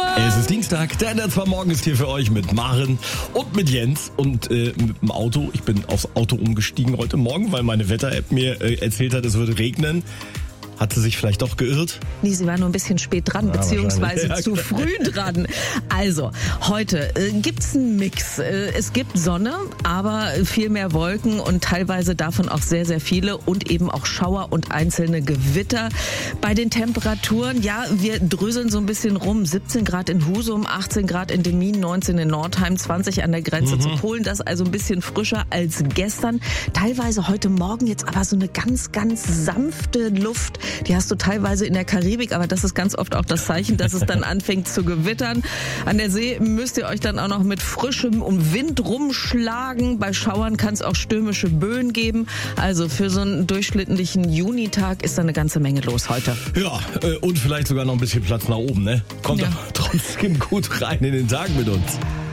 Es ist Dienstag, der NDR Morgen ist hier für euch mit Maren und mit Jens und mit dem Auto. Ich bin aufs Auto umgestiegen heute Morgen, weil meine Wetter-App mir erzählt hat, es würde regnen. Hat sie sich vielleicht doch geirrt? Nee, sie war nur ein bisschen spät dran, beziehungsweise zu früh dran. Also, heute gibt's einen Mix. Es gibt Sonne, aber viel mehr Wolken und teilweise davon auch sehr, sehr viele und eben auch Schauer und einzelne Gewitter. Bei den Temperaturen, ja, wir dröseln so ein bisschen rum. 17 Grad in Husum, 18 Grad in Demmin, 19 in Nordheim, 20 an der Grenze zu Polen. Das ist also ein bisschen frischer als gestern. Teilweise heute Morgen jetzt aber so eine ganz, ganz sanfte Luft. Die hast du teilweise in der Karibik, aber das ist ganz oft auch das Zeichen, dass es dann anfängt zu gewittern. An der See müsst ihr euch dann auch noch mit frischem Wind rumschlagen. Bei Schauern kann es auch stürmische Böen geben. Also für so einen durchschnittlichen Junitag ist da eine ganze Menge los heute. Ja, und vielleicht sogar noch ein bisschen Platz nach oben, ne? Kommt doch trotzdem gut rein in den Tag mit uns.